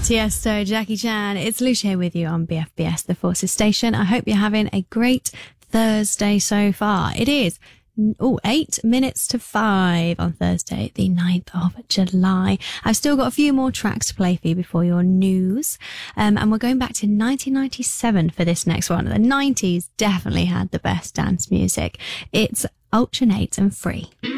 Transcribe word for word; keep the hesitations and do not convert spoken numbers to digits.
Tiesto, Jackie Chan. It's Lucia with you on B F B S, the Forces Station. I hope you're having a great Thursday so far. It is Oh, eight minutes to five on Thursday, the ninth of July. I've still got a few more tracks to play for you before your news. Um, and we're going back to nineteen ninety-seven for this next one. The nineties definitely had the best dance music. It's Ultranate and Free.